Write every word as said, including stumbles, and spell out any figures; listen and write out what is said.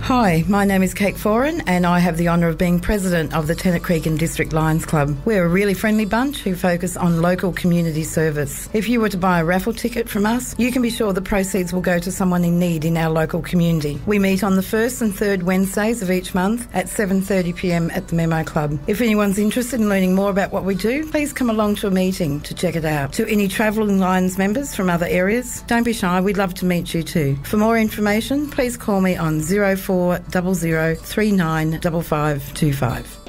Hi, my name is Kate Foran and I have the honour of being President of the Tennant Creek and District Lions Club. We're a really friendly bunch who focus on local community service. If you were to buy a raffle ticket from us, you can be sure the proceeds will go to someone in need in our local community. We meet on the first and third Wednesdays of each month at seven thirty p m at the Memo Club. If anyone's interested in learning more about what we do, please come along to a meeting to check it out. To any travelling Lions members from other areas, don't be shy, we'd love to meet you too. For more information, please call me on zero four zero zero three nine five five two five.